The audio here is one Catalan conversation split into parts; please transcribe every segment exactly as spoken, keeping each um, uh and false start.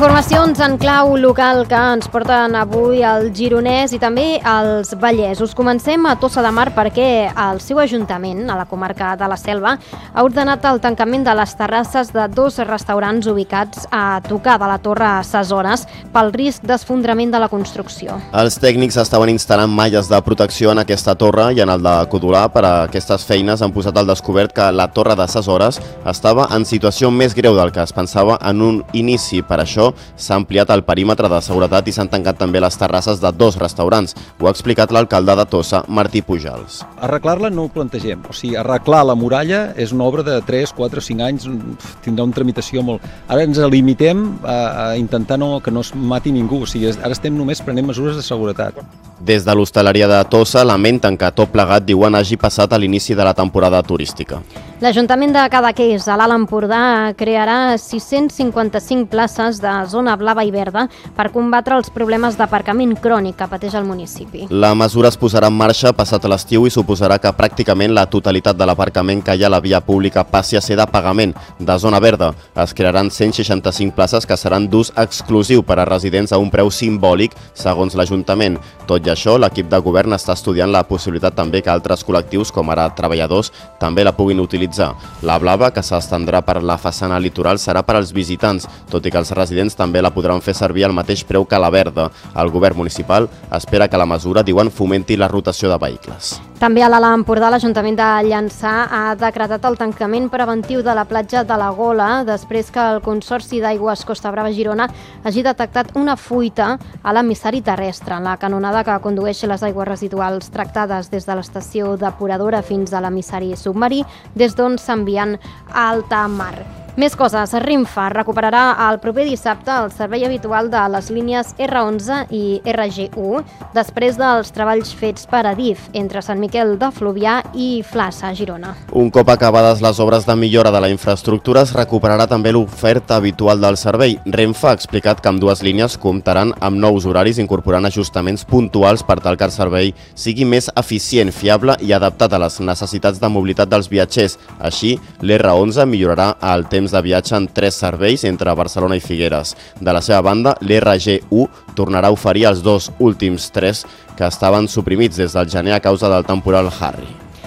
Informacions en clau local que ens porten avui al Gironès i també als Vallesos. Comencem a Tossa de Mar perquè el seu ajuntament, a la comarca de la Selva, ha ordenat el tancament de les terrasses de dos restaurants ubicats a tocar de la Torre Ses pel risc d'esfondrament de la construcció. Els tècnics estaven instal·lant malles de protecció en aquesta torre i en el de Codolà. Per a aquestes feines han posat al descobert que la Torre de Ses estava en situació més greu del que es pensava en un inici. Per això s'ha ampliat el perímetre de seguretat i s'han tancat també les terrasses de dos restaurants. Ho ha explicat l'alcalde de Tossa, Martí Pujals. Arreglar-la no ho plantegem. O sigui, arreglar la muralla és una obra de tres, quatre, cinc anys, tindrà una tramitació molt... Ara ens limitem a, a intentar no, que no es mati ningú. O sigui, ara estem només prenent mesures de seguretat. Des de l'hostaleria de Tossa lamenten que tot plegat, diuen, hagi passat a l'inici de la temporada turística. L'Ajuntament de Cadaqués, a l'Alt Empordà, crearà sis-cents cinquanta-cinc places de zona blava i verda per combatre els problemes d'aparcament crònic que pateix el municipi. La mesura es posarà en marxa passat l'estiu i suposarà que pràcticament la totalitat de l'aparcament que hi ha a la via pública passi a ser de pagament, de zona verda. Es crearan cent seixanta-cinc places que seran d'ús exclusiu per a residents a un preu simbòlic, segons l'Ajuntament. Tot i això, l'equip de govern està estudiant la possibilitat també que altres col·lectius, com ara treballadors, també la puguin utilitzar. La blava, que s'estendrà per la façana litoral, serà per als visitants, tot i que els residents també la podran fer servir al mateix preu que la verda. El govern municipal espera que la mesura, diuen, fomenti la rotació de vehicles. També a l'Alt Empordà, l'Ajuntament de Llançà ha decretat el tancament preventiu de la platja de la Gola després que el Consorci d'Aigües Costa Brava Girona hagi detectat una fuita a l'emissari terrestre, la canonada que condueix les aigües residuals tractades des de l'estació depuradora fins a l'emissari submarí, des d'on s'envien a alta mar. Més coses. Renfe recuperarà el proper dissabte el servei habitual de les línies erre onze i erre ge u després dels treballs fets per Adif entre Sant Miquel de Fluvià i Flassa, a Girona. Un cop acabades les obres de millora de la infraestructura, es recuperarà també l'oferta habitual del servei. Renfe ha explicat que ambdues línies comptaran amb nous horaris, incorporant ajustaments puntuals per tal que el servei sigui més eficient, fiable i adaptat a les necessitats de mobilitat dels viatgers. Així, l'erre onze millorarà el temps de viatge en tres serveis entre Barcelona i Figueres. De la seva banda, l'erre ge u tornarà a oferir els dos últims tres que estaven suprimits des del gener a causa del temporal Harry.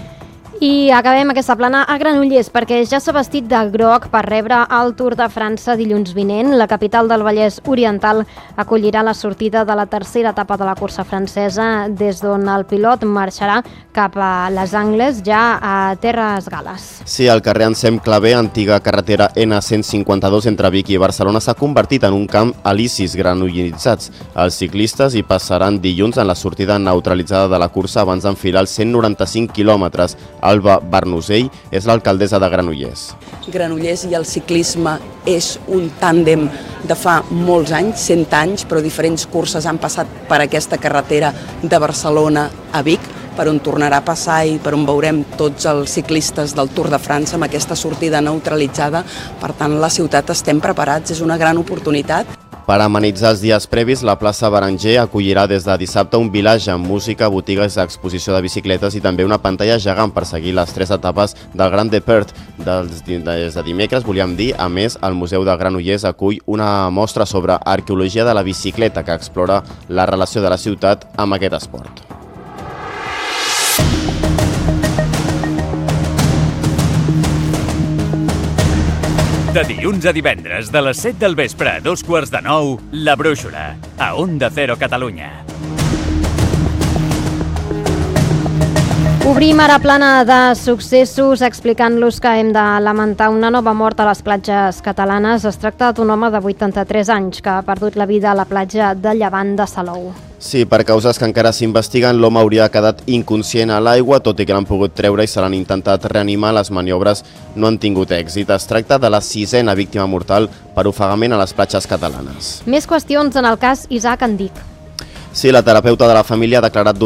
I acabem aquesta plana a Granollers perquè ja s'ha vestit de groc per rebre el Tour de França dilluns vinent. La capital del Vallès Oriental acollirà la sortida de la tercera etapa de la cursa francesa, des d'on el pilot marxarà cap a les Angles, ja a Terres Gal·les. Sí, el carrer Ensem Clavé, antiga carretera ene cent cinquanta-dos entre Vic i Barcelona, s'ha convertit en un camp elisis granollitzats. Els ciclistes hi passaran dilluns en la sortida neutralitzada de la cursa abans d'enfilar els cent noranta-cinc quilòmetres. Alba Barnusell és l'alcaldessa de Granollers. Granollers i el ciclisme és un tàndem de fa molts anys, cent anys, però diferents curses han passat per aquesta carretera de Barcelona a Vic, per on tornarà a passar i per on veurem tots els ciclistes del Tour de França amb aquesta sortida neutralitzada. Per tant, la ciutat estem preparats, és una gran oportunitat. Per amenitzar els dies previs, la plaça Berenger acollirà des de dissabte un vilatge amb música, botigues, exposició de bicicletes i també una pantalla gegant per seguir les tres etapes del Grand Depart. Des de dimecres, volíem dir, a més, el Museu de Granollers acull una mostra sobre arqueologia de la bicicleta que explora la relació de la ciutat amb aquest esport. De dilluns a divendres, de les set del vespre a dos quarts de nou, La Brúixola, a Onda Cero Catalunya. Obrim ara plana de successos explicant-los que hem de lamentar una nova mort a les platges catalanes. Es tracta d'un home de vuitanta-tres anys que ha perdut la vida a la platja de Llevant de Salou. Sí, per causes que encara s'investiguen, l'home hauria quedat inconscient a l'aigua, tot i que l'han pogut treure i se l'han intentat reanimar. Les maniobres no han tingut èxit. Es tracta de la sisena víctima mortal per ofegament a les platges catalanes. Més qüestions en el cas Isaac Andic. Sí, la terapeuta de la família ha declarat